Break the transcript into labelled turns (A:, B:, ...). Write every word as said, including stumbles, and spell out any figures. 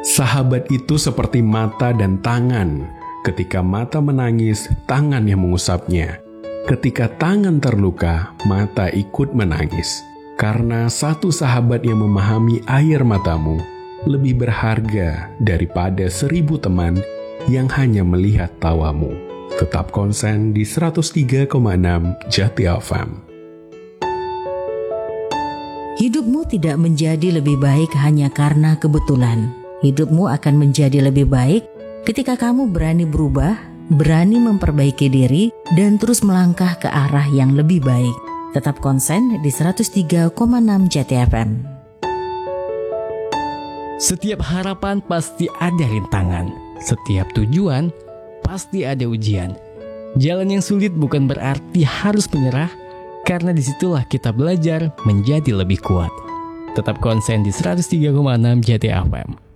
A: Sahabat itu seperti mata dan tangan. Ketika mata menangis, tangan yang mengusapnya. Ketika tangan terluka, mata ikut menangis. Karena satu sahabat yang memahami air matamu lebih berharga daripada seribu teman yang hanya melihat tawamu. Tetap konsen di seratus tiga koma enam Jati F M.
B: Hidupmu tidak menjadi lebih baik hanya karena kebetulan. Hidupmu akan menjadi lebih baik ketika kamu berani berubah, berani memperbaiki diri, dan terus melangkah ke arah yang lebih baik. Tetap konsen di seratus tiga koma enam Jati F M.
C: Setiap harapan pasti ada rintangan. Setiap tujuan pasti ada ujian. Jalan yang sulit bukan berarti harus menyerah, karena disitulah kita belajar menjadi lebih kuat. Tetap konsen di seratus tiga koma enam Jati F M.